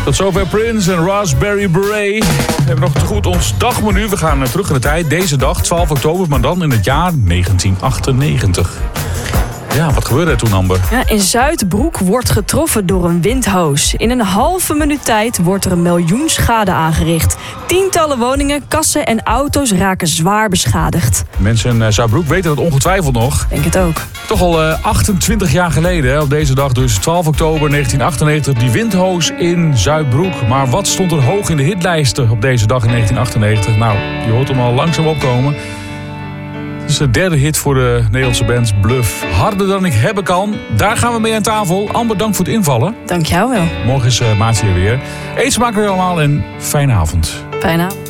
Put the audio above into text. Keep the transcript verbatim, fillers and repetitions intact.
Tot zover Prince en Raspberry Beret. We hebben nog te goed ons dagmenu. We gaan terug in de tijd. Deze dag, twaalf oktober, maar dan in het jaar negentien achtennegentig. Ja, wat gebeurde er toen, Amber? Ja, in Zuidbroek wordt getroffen door een windhoos. In een halve minuut tijd wordt er een miljoen schade aangericht. Tientallen woningen, kassen en auto's raken zwaar beschadigd. Mensen in Zuidbroek weten dat ongetwijfeld nog. Denk het ook. Toch al uh, achtentwintig jaar geleden, hè, op deze dag dus twaalf oktober negentien achtennegentig, die windhoos in Zuidbroek. Maar wat stond er hoog in de hitlijsten op deze dag in negentien achtennegentig? Nou, je hoort hem al langzaam opkomen. Het is de derde hit voor de Nederlandse band Bluff. Harder dan ik hebben kan. Daar gaan we mee aan tafel. Amber, dank voor het invallen. Dank jou wel. Morgen is uh, Maartje weer. Eet smakelijk allemaal en fijne avond. Fijne avond.